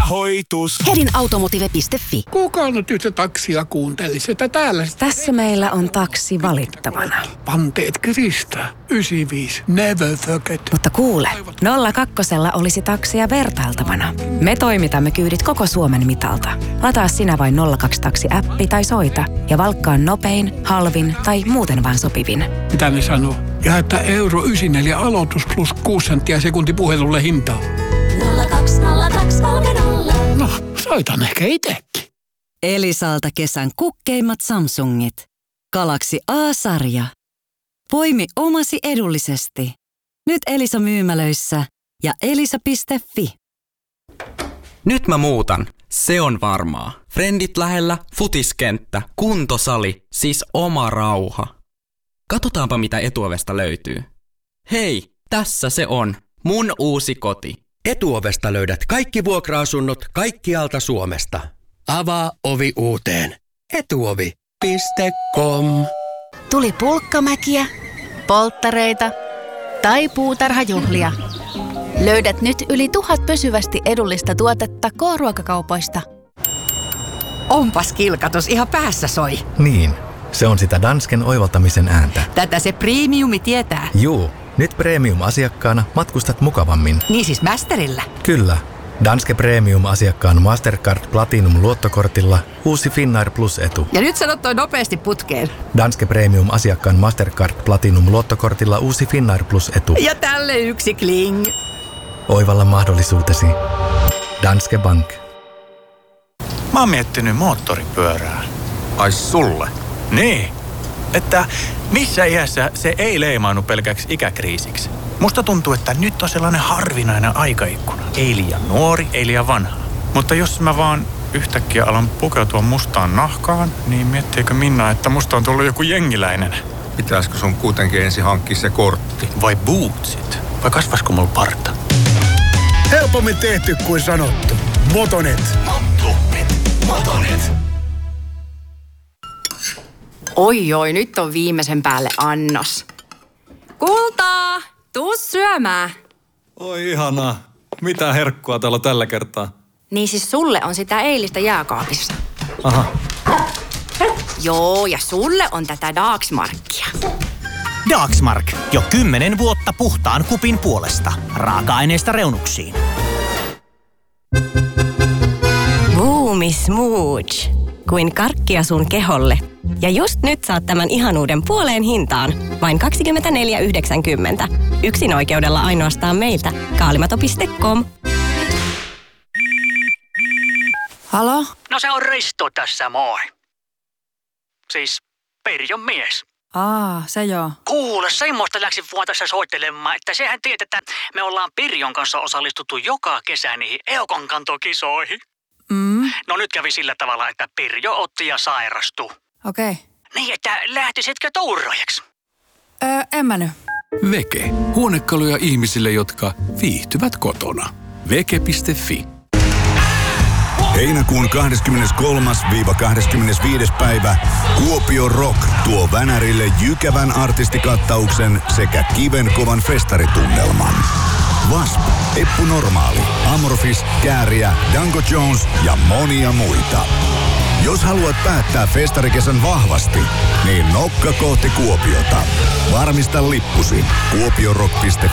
hoitus. Hedin automotive.fi. Kuka nyt yhtä taksia kuuntelisi, että täällä... Tässä meillä on taksi valittavana. Panteet kiristää. 95. Never forget. Mutta kuule, 02 olisi taksia vertailtavana. Me toimitamme kyydit koko Suomen mitalta. Lataa sinä vain 02 Taksi-appi tai soita ja valkkaa nopein, halvin tai muuten vaan sopivin. Mitä ne sanoo? Ja että euro 94 aloitus plus 6 senttiä sekunti puhelulle hintaa. 020230. No, soitan ehkä itekin. Elisalta kesän kukkeimmat Samsungit. Galaxy A-sarja. Poimi omasi edullisesti. Nyt Elisa myymälöissä ja elisa.fi. Nyt mä muutan. Se on varmaa. Frendit lähellä, futiskenttä, kuntosali, siis oma rauha. Katsotaanpa mitä Etuovesta löytyy. Hei, tässä se on. Mun uusi koti. Etuovesta löydät kaikki vuokra-asunnot kaikkialta Suomesta. Avaa ovi uuteen. Etuovi.com. Tuli pulkkamäkiä, polttareita tai puutarhajuhlia. Löydät nyt yli 1000 pysyvästi edullista tuotetta K-ruokakaupoista. Onpas kilkatus, ihan päässä soi. Niin, se on sitä Dansken oivaltamisen ääntä. Tätä se premiumi tietää. Juu, nyt premium-asiakkaana matkustat mukavammin. Niin siis Masterillä? Kyllä. Danske Premium-asiakkaan Mastercard Platinum-luottokortilla uusi Finnair Plus-etu. Ja nyt sanot toi nopeasti putkeen. Danske Premium-asiakkaan Mastercard Platinum-luottokortilla uusi Finnair Plus-etu. Ja tälle yksi kling. Oivalla mahdollisuutesi. Danske Bank. Mä oon miettinyt moottoripyörää. Ai sulle? Niin, että missä iässä se ei leimaannu pelkäksi ikäkriisiksi. Musta tuntuu, että nyt on sellainen harvinainen aikaikkuna. Ei liian nuori, ei liian vanha. Mutta jos mä vaan yhtäkkiä alan pukeutua mustaan nahkaan, niin miettiikö Minna, että musta on tullut joku jengiläinen? Pitäisikö sun kuitenkin ensin hankkia se kortti? Vai bootsit? Vai kasvaisiko mulla parta? Helpommin tehty kuin sanottu. Motonet. Motonet. Oi, nyt on viimeisen päälle annos. Kultaa, tuu syömään. Oi ihanaa. Mitä herkkua täällä on tällä kertaa? Niin siis sulle on sitä eilistä jääkaapissa. Aha. Joo, ja sulle on tätä Dagsmarkia. Dagsmark. Jo 10 vuotta puhtaan kupin puolesta. Raaka-aineista reunuksiin. Boomi Smooch. Kuin karkkia sun keholle. Ja just nyt saat tämän ihanuuden puoleen hintaan. Vain 24,90. Yksin oikeudella ainoastaan meiltä. Kaalimato.com. Halo? No se on Risto tässä, moi. Siis Perjon mies. Se joo. Kuule, semmoista läksin vaan tässä soittelemaan, että sehän tiedät, että me ollaan Pirjon kanssa osallistuttu joka kesä niihin Eukon kantokisoihin. No nyt kävi sillä tavalla, että Pirjo otti ja sairastui. Okei. Niin, että lähtisitkö touraajaksi? En mä nyt. Veke. Huonekaluja ihmisille, jotka viihtyvät kotona. Veke.fi. Heinäkuun 23-25. päivä Kuopio Rock tuo Vänärille jykevän artistikattauksen sekä kivenkovan festaritunnelman. Wasp, Eppu Normaali, Amorphis, Kääriä, Danko Jones ja monia muita. Jos haluat päättää festarikesän vahvasti, niin nokka kohti Kuopiota. Varmista lippusi kuopiorock.fi.